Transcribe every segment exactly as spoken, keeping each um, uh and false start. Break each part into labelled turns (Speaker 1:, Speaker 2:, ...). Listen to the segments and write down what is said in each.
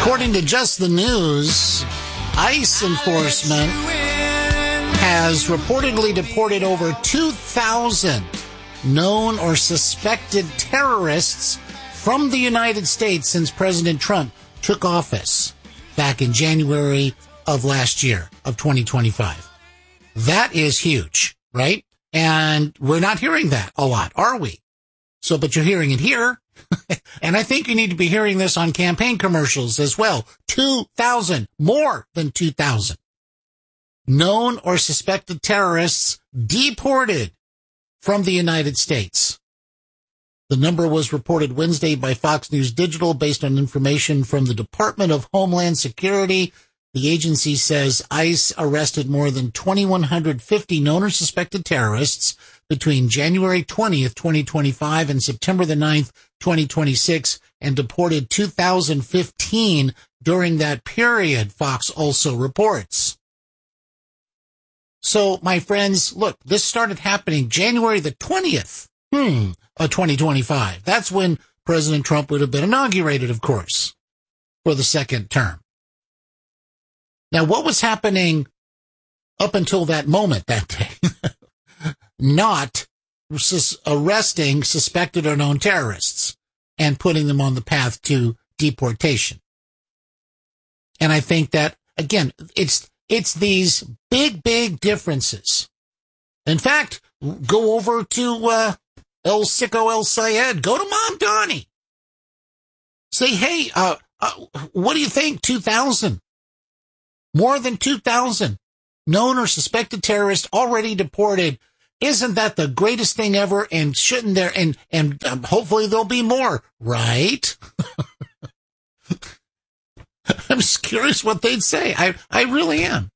Speaker 1: According to Just the News, ICE enforcement has reportedly deported over two thousand known or suspected terrorists from the United States since President Trump took office back in January of last year, of twenty twenty-five. That is huge, right? And we're not hearing that a lot, are we? So, but you're hearing it here. And I think you need to be hearing this on campaign commercials as well. two thousand, more than two thousand known or suspected terrorists deported from the United States. The number was reported Wednesday by Fox News Digital based on information from the Department of Homeland Security. The agency says ICE arrested more than two thousand one hundred fifty known or suspected terrorists between January twentieth, twenty twenty-five and September the ninth, twenty twenty-six, and deported two thousand fifteen during that period, Fox also reports. So, my friends, look, this started happening January the twentieth, hmm, of twenty twenty-five. That's when President Trump would have been inaugurated, of course, for the second term. Now, what was happening up until that moment that day? Not sus- arresting suspected or known terrorists and putting them on the path to deportation. And I think that, again, it's it's these big, big differences. In fact, go over to uh, El Sicko El Sayed. Go to Mamdani. Say, hey, uh, uh, what do you think? two thousand. More than two thousand known or suspected terrorists already deported. Isn't that the greatest thing ever? And shouldn't there, and, and um, hopefully there'll be more, right? I'm just curious what they'd say. I, I really am.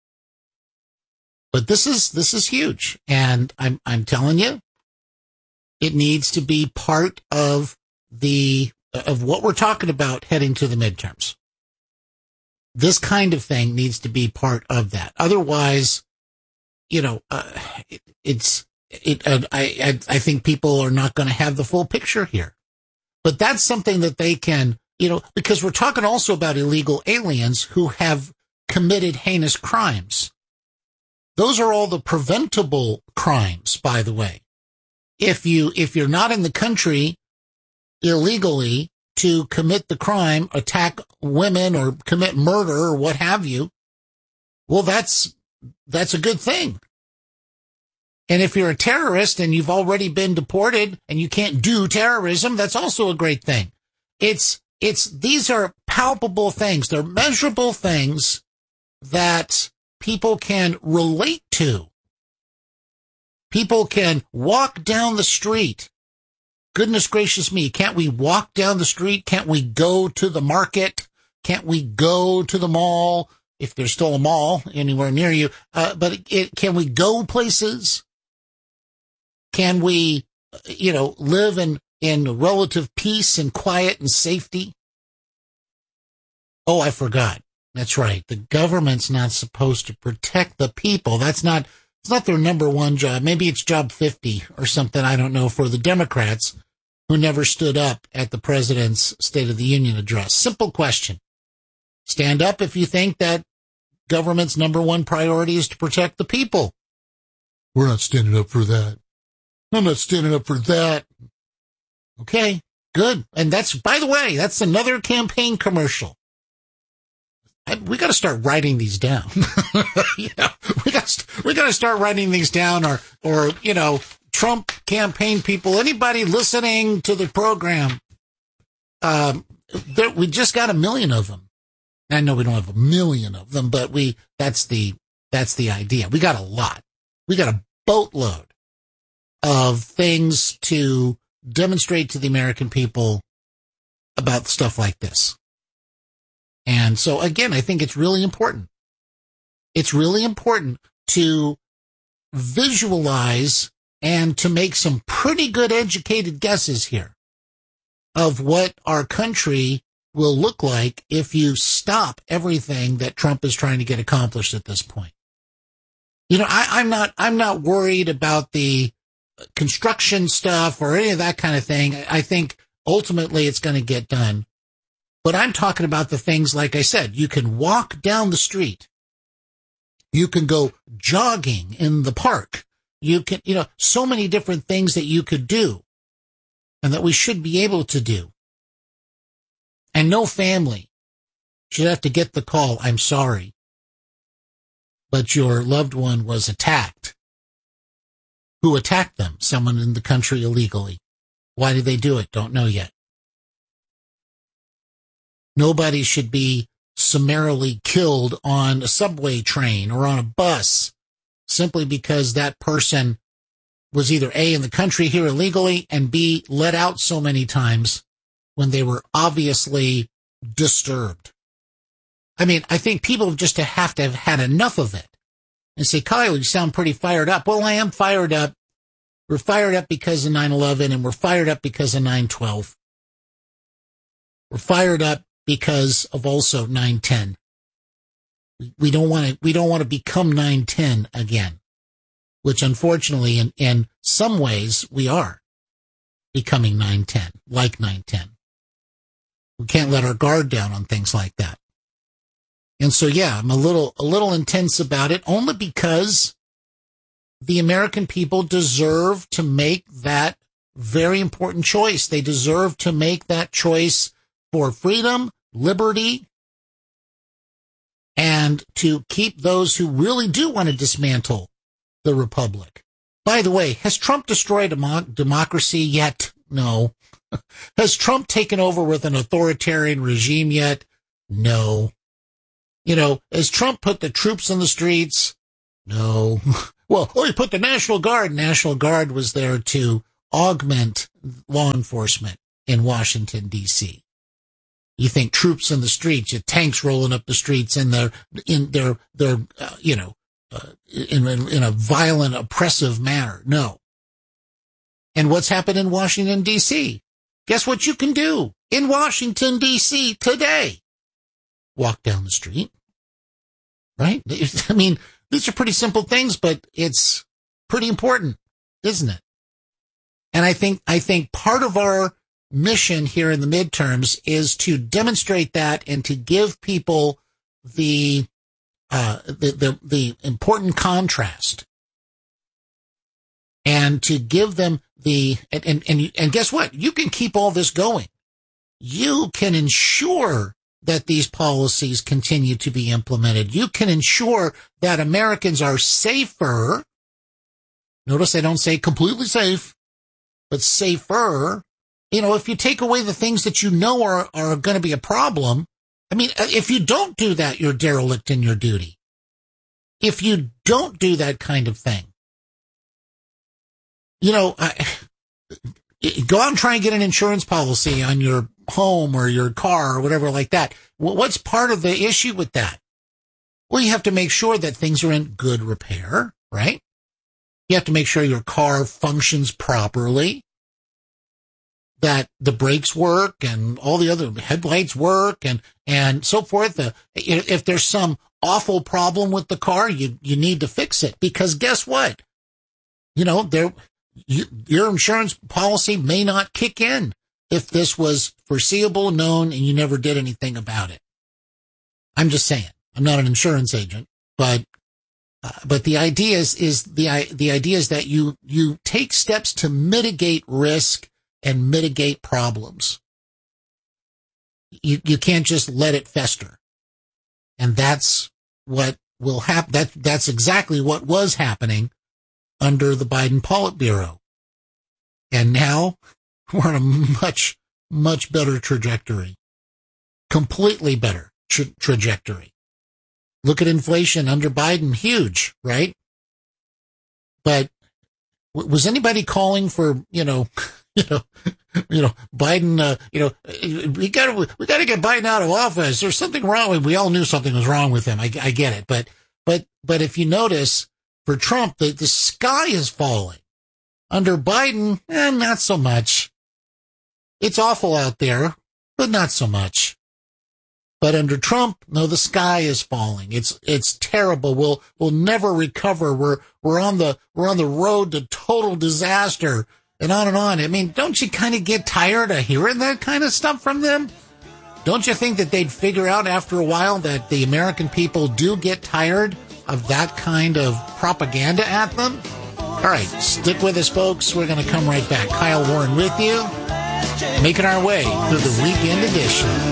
Speaker 1: But this is, this is huge. And I'm, I'm telling you, it needs to be part of the, of what we're talking about heading to the midterms. This kind of thing needs to be part of that. Otherwise, you know, uh, it, it's, it, uh, I, I, I think people are not going to have the full picture here. But that's something that they can, you know, because we're talking also about illegal aliens who have committed heinous crimes. Those are all the preventable crimes, by the way. If you, if you're not in the country illegally to commit the crime, attack women or commit murder or what have you, well, that's, that's a good thing. And if you're a terrorist and you've already been deported and you can't do terrorism, that's also a great thing. It's, it's, these are palpable things. They're measurable things that people can relate to. People can walk down the street. Goodness gracious me, can't we walk down the street? Can't we go to the market? Can't we go to the mall, if there's still a mall anywhere near you? Uh, but it, it, can we go places? Can we, you know, live in, in relative peace and quiet and safety? Oh, I forgot. That's right. The government's not supposed to protect the people. That's not, it's not their number one job. Maybe it's job fifty or something. I don't know, for the Democrats who never stood up at the president's State of the Union address. Simple question. Stand up if you think that government's number one priority is to protect the people. We're not standing up for that. I'm not standing up for that. Okay, good. And that's, by the way, that's another campaign commercial. I, we got to start writing these down. you know, we got we got to start writing these down, or or you know, Trump campaign people, anybody listening to the program, um, there, we just got a million of them. I know we don't have a million of them, but we that's the that's the idea. We got a lot. We got a boatload of things to demonstrate to the American people about stuff like this. And so, again, I think it's really important. It's really important to visualize and to make some pretty good educated guesses here of what our country will look like if you stop everything that Trump is trying to get accomplished at this point. You know, I, I'm not, I'm not worried about the construction stuff or any of that kind of thing. I think ultimately it's going to get done. But I'm talking about the things, like I said, you can walk down the street. You can go jogging in the park. You can, you know, so many different things that you could do and that we should be able to do. And no family should have to get the call, I'm sorry, but your loved one was attacked. Who attacked them? Someone in the country illegally. Why did they do it? Don't know yet. Nobody should be summarily killed on a subway train or on a bus simply because that person was either A, in the country here illegally, and B, let out so many times when they were obviously disturbed. I mean, I think people just have to have had enough of it and say, Kyle, you sound pretty fired up. Well, I am fired up. We're fired up because of nine eleven, and we're fired up because of nine twelve. We're fired up because of also nine ten. We don't want to, we don't want to become nine ten again, which unfortunately in, in some ways we are becoming nine ten, like nine ten. We can't let our guard down on things like that. And so, yeah, I'm a little, a little intense about it only because the American people deserve to make that very important choice. They deserve to make that choice for freedom, liberty, and to keep those who really do want to dismantle the republic. By the way, has Trump destroyed demo- democracy yet? No. Has Trump taken over with an authoritarian regime yet? No. You know, has Trump put the troops in the streets? No. Well, oh, he put the National Guard. National Guard was there to augment law enforcement in Washington, D C. You think troops in the streets, your tanks rolling up the streets in their, in their, their, uh, you know, uh, in, in a violent, oppressive manner. No. And what's happened in Washington, D C? Guess what you can do in Washington, D C today? Walk down the street. Right? I mean, these are pretty simple things, but it's pretty important, isn't it? And I think, I think part of our mission here in the midterms is to demonstrate that and to give people the, uh, the, the, the important contrast and to give them the, and, and, and, and guess what? You can keep all this going. You can ensure that these policies continue to be implemented. You can ensure that Americans are safer. Notice I don't say completely safe, but safer. You know, if you take away the things that you know are, are going to be a problem, I mean, if you don't do that, you're derelict in your duty. If you don't do that kind of thing, you know, I, go out and try and get an insurance policy on your home or your car or whatever like that. What's part of the issue with that? Well, you have to make sure that things are in good repair, right? You have to make sure your car functions properly, that the brakes work and all the other headlights work and, and so forth. Uh, if there's some awful problem with the car, you, you need to fix it because guess what? You know, there, you, your insurance policy may not kick in if this was foreseeable, known, and you never did anything about it. I'm just saying. I'm not an insurance agent, but uh, but the idea is is the the idea is that you you take steps to mitigate risk and mitigate problems. You you can't just let it fester, and that's what will happen. That that's exactly what was happening under the Biden Politburo, and now we're on a much, much better trajectory. Completely better tra- trajectory. Look at inflation under Biden, huge, right? But w- was anybody calling for, you know, you know, you know, Biden, uh, you know, we got to, we got to get Biden out of office. There's something wrong with, we all knew something was wrong with him. I, I get it. But, but, but if you notice for Trump, the, the sky is falling. Under Biden, eh, not so much. It's awful out there, but not so much. But under Trump, no, the sky is falling. It's, it's terrible. We'll, we'll never recover. We're, we're on the, we're on the road to total disaster and on and on. I mean, don't you kind of get tired of hearing that kind of stuff from them? Don't you think that they'd figure out after a while that the American people do get tired of that kind of propaganda at them? All right, stick with us, folks. We're going to come right back. Kyle Warren with you, making our way through the weekend edition.